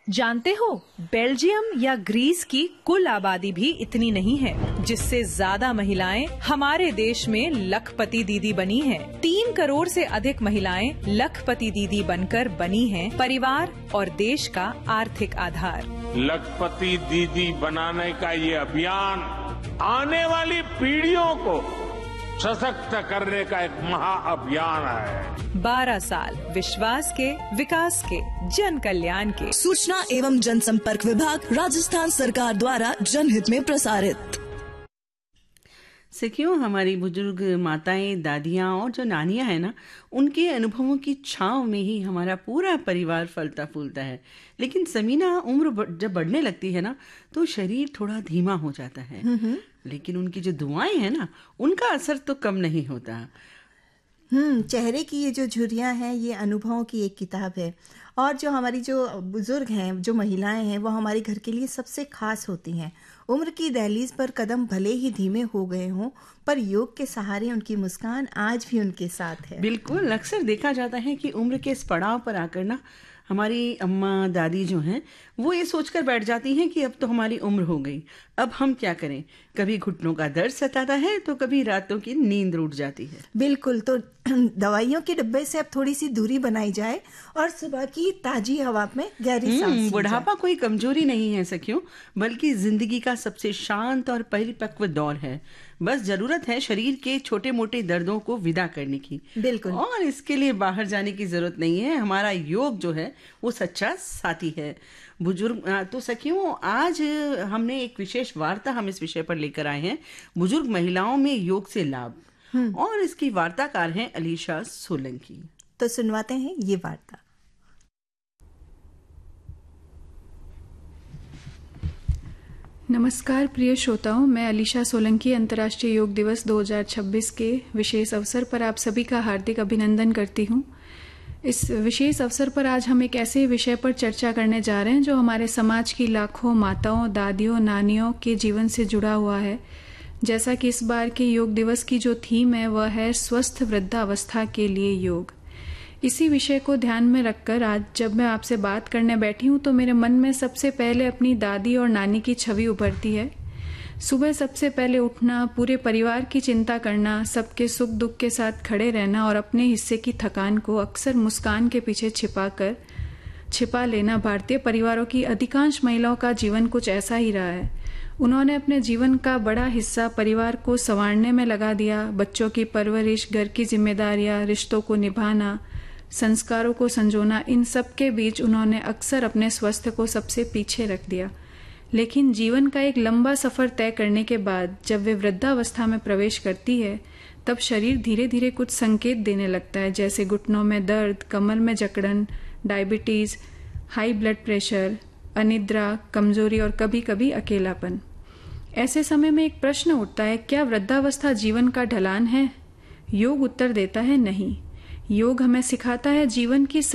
जानते हो, बेल्जियम या ग्रीस की कुल आबादी भी इतनी नहीं है, जिससे ज्यादा महिलाएं हमारे देश में लखपति दीदी बनी हैं। 3 करोड़ से अधिक महिलाएं लखपति दीदी बनकर बनी हैं परिवार और देश का आर्थिक आधार। लखपति दीदी बनाने का ये अभियान आने वाली पीढ़ियों को सशक्त करने का एक महाअभियान है। 12 साल विश्वास के, विकास के, जन कल्याण के। सूचना एवं जनसंपर्क विभाग, राजस्थान सरकार द्वारा जनहित में प्रसारित। सखियों, हमारी बुजुर्ग माताएं, दादियां और जो नानियां हैं ना, उनके अनुभवों की छांव में ही हमारा पूरा परिवार फलता फूलता है। लेकिन समीना, उम्र जब बढ़ने लगती है ना, तो शरीर थोड़ा धीमा हो जाता है। लेकिन उनकी जो दुआएं हैं ना, उनका असर तो कम नहीं होता। चेहरे की ये जो झुर्रियाँ हैं, ये अनुभवों की एक किताब है। और जो हमारी जो बुजुर्ग हैं, जो महिलाएं हैं, वो हमारे घर के लिए सबसे खास होती हैं। उम्र की दहलीज पर कदम भले ही धीमे हो गए हों, पर योग के सहारे उनकी मुस्कान आज भी उनके साथ है। बिल्कुल, अक्सर देखा जाता है कि उम्र के इस पड़ाव पर आकर ना हमारी अम्मा, दादी जो हैं, वो ये सोचकर बैठ जाती हैं कि अब तो हमारी उम्र हो गई, अब हम क्या करें। कभी घुटनों का दर्द सताता है, तो कभी रातों की नींद रूठ जाती है। बिल्कुल, तो दवाइयों के डिब्बे से अब थोड़ी सी दूरी बनाई जाए और सुबह की ताजी हवा में गहरी सांस ली जाए। बुढ़ापा कोई कमजोरी नहीं है सखियों, बल्कि जिंदगी का सबसे शांत और परिपक्व दौर है। बस जरूरत है शरीर के छोटे मोटे दर्दों को विदा करने की। बिल्कुल, और इसके लिए बाहर जाने की जरूरत नहीं है। हमारा योग जो है वो सच्चा साथी है। बुजुर्ग तो सखियों, आज हमने एक विशेष वार्ता हम इस विषय पर लेकर आए हैं, बुजुर्ग महिलाओं में योग से लाभ। और इसकी वार्ताकार हैं अलीशा सोलंकी। तो सुनवाते हैं ये वार्ता। नमस्कार प्रिय श्रोताओं, मैं अलीशा सोलंकी अंतर्राष्ट्रीय योग दिवस 2026 के विशेष अवसर पर आप सभी का हार्दिक अभिनंदन करती हूँ। इस विशेष अवसर पर आज हम एक ऐसे विषय पर चर्चा करने जा रहे हैं जो हमारे समाज की लाखों माताओं, दादियों, नानियों के जीवन से जुड़ा हुआ है। जैसा कि इस बार के योग दिवस की जो थीम है वह है स्वस्थ वृद्धावस्था के लिए योग। इसी विषय को ध्यान में रखकर आज जब मैं आपसे बात करने बैठी हूँ तो मेरे मन में सबसे पहले अपनी दादी और नानी की छवि उभरती है। सुबह सबसे पहले उठना, पूरे परिवार की चिंता करना, सबके सुख दुख के साथ खड़े रहना और अपने हिस्से की थकान को अक्सर मुस्कान के पीछे छिपा लेना भारतीय परिवारों की अधिकांश महिलाओं का जीवन कुछ ऐसा ही रहा है। उन्होंने अपने जीवन का बड़ा हिस्सा परिवार को संवारने में लगा दिया। बच्चों की परवरिश, घर की जिम्मेदारियां, रिश्तों को निभाना, संस्कारों को संजोना, इन सब के बीच उन्होंने अक्सर अपने स्वास्थ्य को सबसे पीछे रख दिया। लेकिन जीवन का एक लंबा सफर तय करने के बाद जब वे वृद्धावस्था में प्रवेश करती है, तब शरीर धीरे धीरे कुछ संकेत देने लगता है, जैसे घुटनों में दर्द, कमर में जकड़न, डायबिटीज, हाई ब्लड प्रेशर, अनिद्रा, कमजोरी और कभी कभी अकेलापन। ऐसे समय में एक प्रश्न उठता है, क्या वृद्धावस्था जीवन का ढलान है? योग उत्तर देता है, नहीं। योग हमें सिखाता है जीवन की